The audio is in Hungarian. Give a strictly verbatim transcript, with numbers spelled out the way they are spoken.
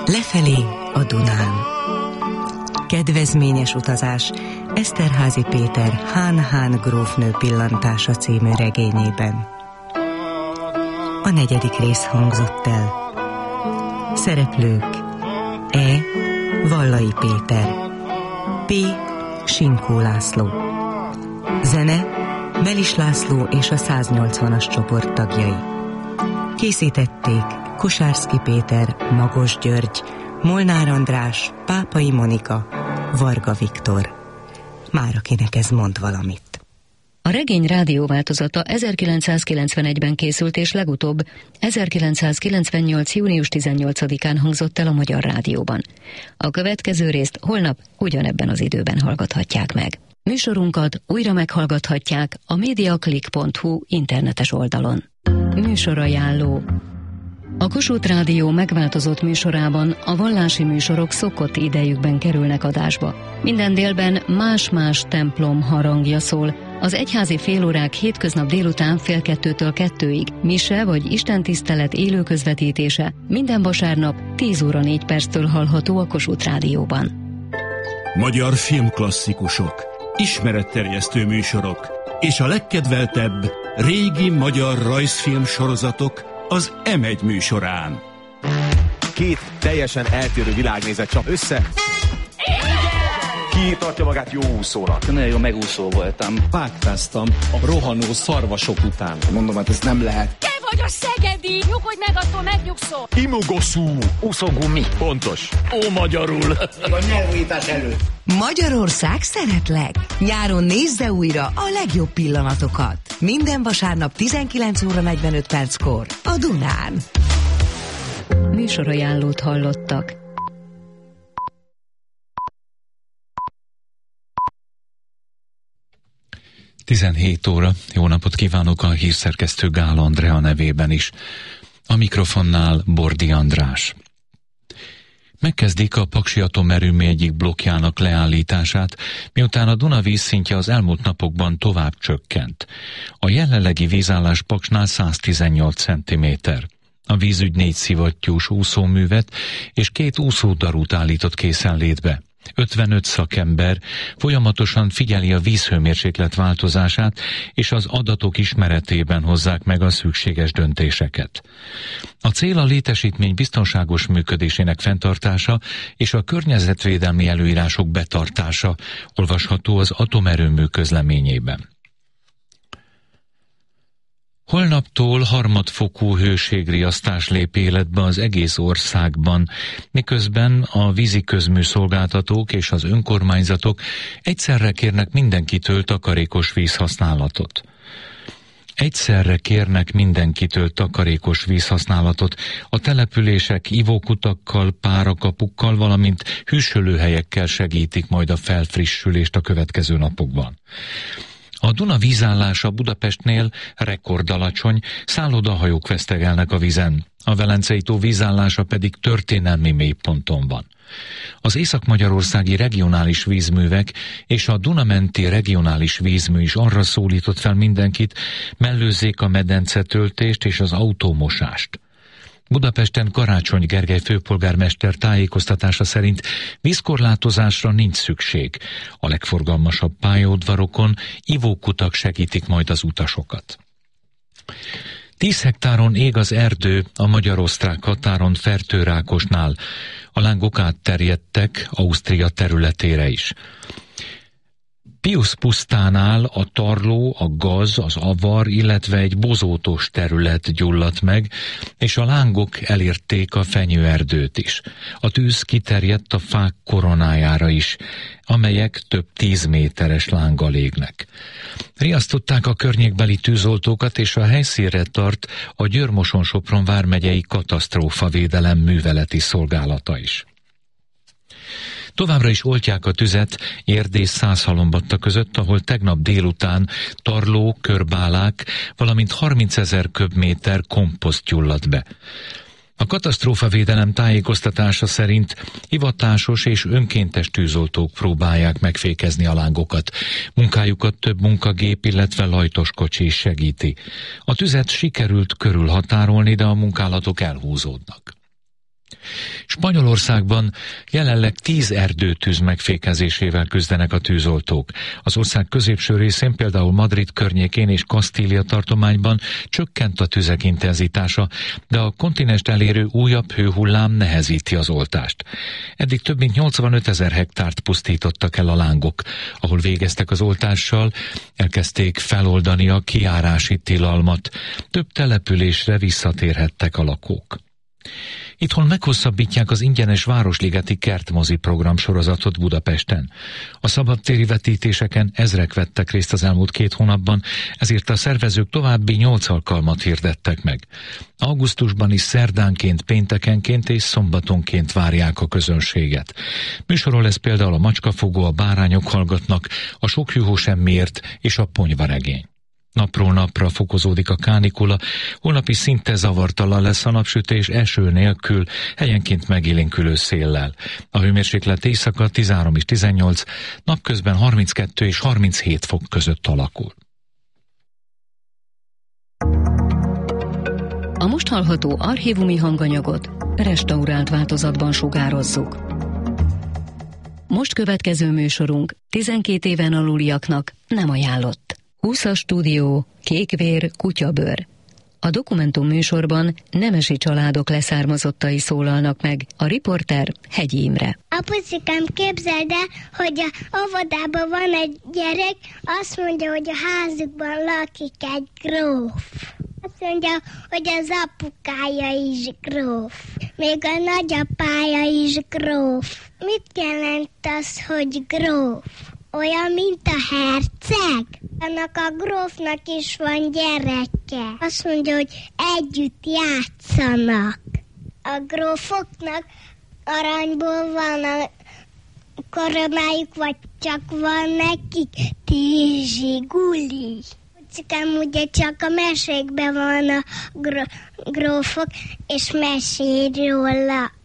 Lefelé a Dunán. Kedvezményes utazás Eszterházy Péter Hán-Hán grófnő pillantása című regényében. A negyedik rész hangzott el. Szereplők: E. Vallai Péter, P. Sinkó László. Zene Melis László és a száznyolcvanas csoport tagjai. Készítették Kosárszky Péter, Magos György, Molnár András, Pápai Monika, Varga Viktor. Már akinek ez mond valamit. A regény rádióváltozata ezerkilencszázkilencvenegyben készült, és legutóbb ezerkilencszázkilencvennyolc. június tizennyolcadikán hangzott el a Magyar Rádióban. A következő részt holnap ugyanebben az időben hallgathatják meg. Műsorunkat újra meghallgathatják a mediaclick pont hu internetes oldalon. Műsorajánló. A Kossuth Rádió megváltozott műsorában a vallási műsorok szokott idejükben kerülnek adásba. Minden délben más-más templom harangja szól. Az egyházi félórák hétköznap délután fél kettőtől kettőig, mise vagy istentisztelet élő közvetítése minden vasárnap tíz óra négy perctől hallható a Kossuth Rádióban. Magyar filmklasszikusok, ismeretterjesztő műsorok és a legkedveltebb régi magyar rajzfilm sorozatok az em egy műsorán. Két teljesen eltérő világnézet csap össze. Ki tartja magát jó úszónak? Nagyon jó megúszó voltam. Páktáztam a rohanó szarvasok után. Mondom, hát ez nem lehet. Te vagy a szegedi! Nyugodj meg, attól megnyugszol! Imogoszú! Úszógumi. Pontos. Ó, magyarul! A nyelvújítás előtt. Magyarország szeretlek! Nyáron nézze újra a legjobb pillanatokat. Minden vasárnap tizenkilenc óra negyvenöt perckor a Dunán. Műsorajánlót hallottak. tizenhét óra. Jó napot kívánok a hírszerkesztő Gál Andrea nevében is. A mikrofonnál Bordi András. Megkezdik a Paksi atomerőmű egyik blokkjának leállítását, miután a Duna vízszintje az elmúlt napokban tovább csökkent. A jelenlegi vízállás Paksnál száztizennyolc centiméter. A vízügy négy szivattyús úszóművet és két úszódarút állított készenlétbe. ötvenöt szakember folyamatosan figyeli a vízhőmérséklet változását, és az adatok ismeretében hozzák meg a szükséges döntéseket. A cél a létesítmény biztonságos működésének fenntartása és a környezetvédelmi előírások betartása, olvasható az atomerőmű közleményében. Holnaptól harmadfokú hőségriasztás lép életbe az egész országban, miközben a vízi közműszolgáltatók és az önkormányzatok egyszerre kérnek mindenkitől takarékos vízhasználatot. Egyszerre kérnek mindenkitől takarékos vízhasználatot a települések ivókutakkal, párakapukkal, valamint hűsölőhelyekkel segítik majd a felfrissülést a következő napokban. A Duna vízállása Budapestnél rekordalacsony, szállodahajók vesztegelnek a vízen, a Velencei tó vízállása pedig történelmi mélyponton van. Az észak-magyarországi regionális vízművek és a Dunamenti regionális vízmű is arra szólított fel mindenkit, mellőzzék a medencetöltést és az autómosást. Budapesten Karácsony Gergely főpolgármester tájékoztatása szerint vízkorlátozásra nincs szükség. A legforgalmasabb pályaudvarokon ivókutak segítik majd az utasokat. Tíz hektáron ég az erdő a magyar-osztrák határon Fertőrákosnál. A lángok átterjedtek Ausztria területére is. Piusz pusztánál a tarló, a gaz, az avar, illetve egy bozótos terület gyulladt meg, és a lángok elérték a fenyőerdőt is. A tűz kiterjedt a fák koronájára is, amelyek több tíz méteres lánggal égnek. Riasztották a környékbeli tűzoltókat, és a helyszínre tart a Győr-Moson-Sopron vármegyei katasztrófavédelem műveleti szolgálata is. Továbbra is oltják a tüzet Érd és Szászhalombatta között, ahol tegnap délután tarló, körbálák, valamint harmincezer köbméter komposzt gyulladt be. A katasztrófavédelem tájékoztatása szerint hivatásos és önkéntes tűzoltók próbálják megfékezni a lángokat. Munkájukat több munkagép, illetve lajtoskocsi is segíti. A tüzet sikerült körülhatárolni, de a munkálatok elhúzódnak. Spanyolországban jelenleg tíz erdőtűz megfékezésével küzdenek a tűzoltók. Az ország középső részén, például Madrid környékén és Kasztília tartományban csökkent a tüzek intenzitása, de a kontinenst elérő újabb hőhullám nehezíti az oltást. Eddig több mint nyolcvanötezer hektárt pusztítottak el a lángok. Ahol végeztek az oltással, elkezdték feloldani a kijárási tilalmat. Több településre visszatérhettek a lakók. Itthon meghosszabbítják az ingyenes Városligeti Kertmozi program sorozatot Budapesten. A szabadtéri vetítéseken ezrek vettek részt az elmúlt két hónapban, ezért a szervezők további nyolc alkalmat hirdettek meg. Augusztusban is szerdánként, péntekenként és szombatonként várják a közönséget. Műsorról lesz például a Macskafogó, a Bárányok hallgatnak, a Sok juhó semmiért és a Ponyvaregény. Napról napra fokozódik a kánikula, holnap is szinte zavartalan lesz a napsütés eső nélkül, helyenként megélénkülő széllel. A hőmérséklet éjszaka tizenhárom és tizennyolc, napközben harminckettő és harminchét fok között alakul. A most hallható archívumi hanganyagot restaurált változatban sugározzuk. Most következő műsorunk tizenkét éven aluliaknak nem ajánlott. húszas stúdió, kékvér, kutyabőr. A dokumentum műsorban nemesi családok leszármazottai szólalnak meg, a riporter Hegyi Imre. Apucikám, képzeld el, hogy a óvodában van egy gyerek, azt mondja, hogy a házukban lakik egy gróf. Azt mondja, hogy az apukája is gróf. Még a nagyapája is gróf. Mit jelent az, hogy gróf? Olyan, mint a herceg? Annak a grófnak is van gyereke. Azt mondja, hogy együtt játszanak. A grófoknak aranyból van a koronájuk, vagy csak van nekik tízsi guli. Csak ugye csak a mesékben van a gr- grófok, és mesél róla